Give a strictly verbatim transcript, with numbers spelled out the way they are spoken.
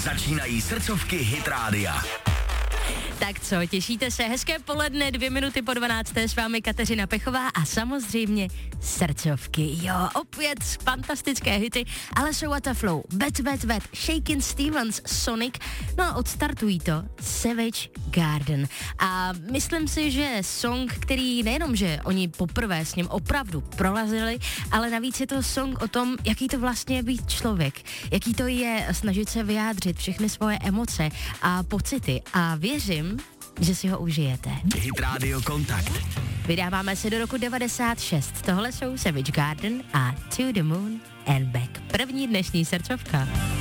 Začínají srdcovky Hit Rádia. Tak co, těšíte se? Hezké poledne, dvě minuty po dvanácté, s vámi Kateřina Pechová a samozřejmě srdcovky. Jo, opět fantastické hity, ale jsou What a Flow, Bet, Bet, Bet, Shakin' Stevens, Sonic, no a odstartují to Savage Garden. A myslím si, že song, který nejenom, že oni poprvé s ním opravdu prolazili, ale navíc je to song o tom, jaký to vlastně je být člověk, jaký to je snažit se vyjádřit všechny svoje emoce a pocity a věřím, že si ho užijete. Hit Radio Kontakt. Vydáváme se do roku devadesát šest. Tohle jsou Savage Garden a To the Moon and Back. První dnešní srdcovka.